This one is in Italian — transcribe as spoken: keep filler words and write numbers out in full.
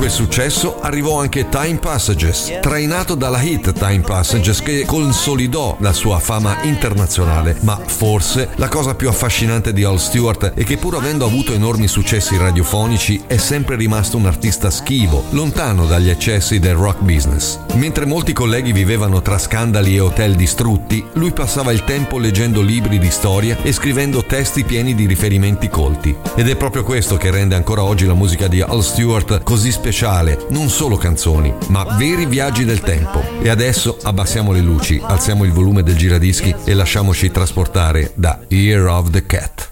quel successo arrivò anche Time Passages, trainato dalla hit Time Passages che consolidò la sua fama internazionale. Ma forse la cosa più affascinante di Al Stewart è che, pur avendo avuto enormi successi radiofonici, è sempre rimasto un artista schivo, lontano dagli eccessi del rock business. Mentre molti colleghi vivevano tra scandali e hotel distrutti, lui passava il tempo leggendo libri di storia e scrivendo testi pieni di riferimenti colti. Ed è proprio questo che rende ancora oggi la musica di Al Stewart così speciale, non solo canzoni, ma veri viaggi del tempo. E adesso abbassiamo le luci, alziamo il volume del giradischi e lasciamoci trasportare da Year of the Cat.